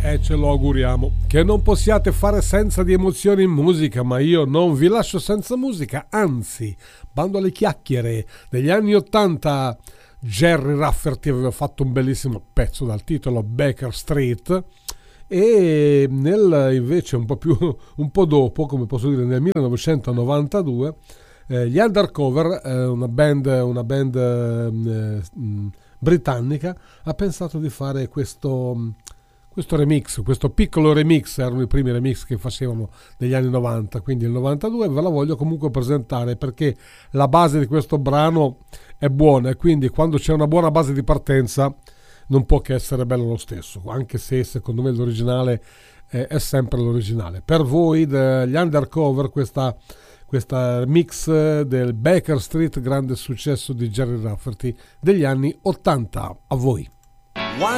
E ce lo auguriamo. Che non possiate fare senza di emozioni in musica, ma io non vi lascio senza musica, anzi, bando alle chiacchiere degli anni '80. Gerry Rafferty aveva fatto un bellissimo pezzo dal titolo Baker Street, e invece un po' dopo, come posso dire, nel 1992, gli Undercover, una band britannica, ha pensato di fare questo remix, questo piccolo remix. Erano i primi remix che facevano negli anni 90, quindi il 92 ve la voglio comunque presentare perché la base di questo brano è buona, e quindi quando c'è una buona base di partenza non può che essere bello lo stesso, anche se secondo me l'originale è sempre l'originale. Per voi degli Undercover questa mix del Baker Street, grande successo di Gerry Rafferty degli anni 80. A voi.